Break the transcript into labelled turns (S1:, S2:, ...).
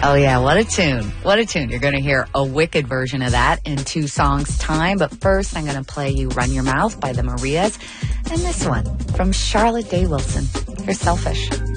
S1: Oh, yeah, what a tune. What a tune. You're going to hear a wicked version of that in 2 songs' time. But first, I'm going to play you Run Your Mouth by the Marias. And this one from Charlotte Day Wilson. You're Selfish.